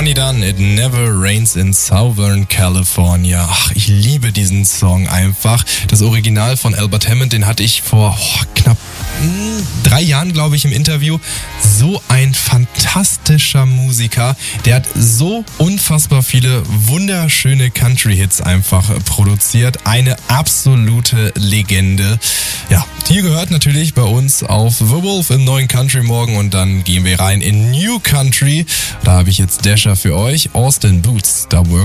Ronnie Dunn, It Never Rains in Southern California. Ach, ich liebe diesen Song einfach. Das Original von Albert Hammond, den hatte ich vor knapp 3 Jahren, glaube ich, im Interview. So ein fantastischer Musiker. Der hat so unfassbar viele wunderschöne Country-Hits einfach produziert. Eine absolute Legende. Ja, die gehört natürlich bei uns auf The Wolf im neuen Country Morgen und dann gehen wir rein in New Country. Da habe ich jetzt Dasher für euch. Austin Boots, da work